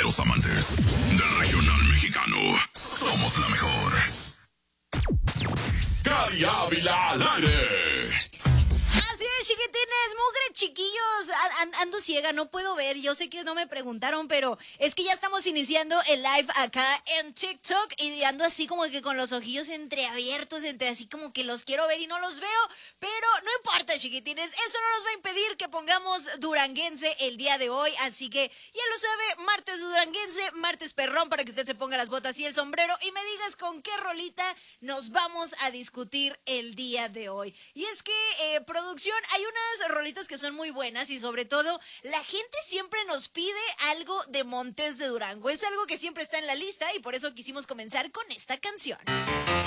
verdaderos amantes del regional mexicano. Somos la mejor. Cari Ávila al aire. Así es, chiquitines, mugre chiquillos, ando ciega, no puedo ver, yo sé que no me preguntaron, pero es que ya estamos iniciando el live acá en TikTok y ando así como que con los ojillos entreabiertos, entre así como que los quiero ver y no los veo, pero no importa, chiquitines, eso no nos va a impedir que pongamos duranguense el día de hoy, así que ya lo sabe, martes de duranguense, martes perrón, para que usted se ponga las botas y el sombrero y me digas con qué rolita nos vamos a discutir el día de hoy. Y es que, producción, hay unas rolitas que son muy buenas y sobre todo la gente siempre nos pide algo de Montes de Durango. Es algo que siempre está en la lista y por eso quisimos comenzar con esta canción.